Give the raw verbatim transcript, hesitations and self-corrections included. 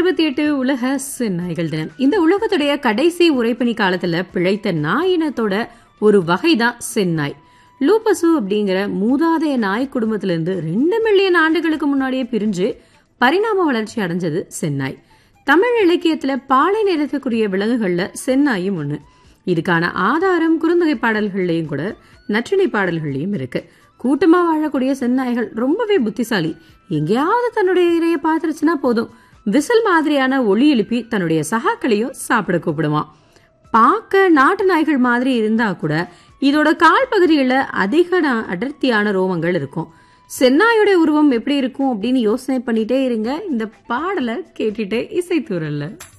இருபத்தி எட்டு உலக செந்நாய்கள் தினம். இந்த உலகத்துடைய கடைசி உறைபனி காலத்துல பிழைத்த நாய் இனத்தோட ஒரு வகைதான் செந்நாய். லூபசு அப்படிங்கிற மூதாதைய நாய் குடும்பத்திலிருந்து ரெண்டு மில்லியன் ஆண்டுகளுக்கு முன்னாடியே பிரிஞ்சு பரிணாம வளர்ச்சி அடைஞ்சது செந்நாய். தமிழ் இலக்கியத்துல பாலை நிறத்துக்குரிய விலங்குகள்ல செந்நாயும் ஒண்ணு. இதுக்கான ஆதாரம் குறுந்தொகை பாடல்கள்லயும் கூட நற்றிணை பாடல்கள்லயும் இருக்கு. கூட்டமா வாழக்கூடிய செந்நாய்கள் ரொம்பவே புத்திசாலி. எங்கேயாவது தன்னுடைய இரையை பார்த்துருச்சுன்னா போதும், விசில் மாதிரியான ஒளி எழுப்பி தன்னுடைய சகாக்களையும் சாப்பிட கூப்பிடுவான். பார்க்க நாட்டு நாய்கள் மாதிரி இருந்தா கூட இதோட கால் பகுதிகளில் அதிக அடர்த்தியான ரோமங்கள் இருக்கும். செந்நாயோட உருவம் எப்படி இருக்கும் அப்படின்னு யோசனை பண்ணிட்டே இருங்க. இந்த பாடலை கேட்டுட்டே இசைத்தூரல்ல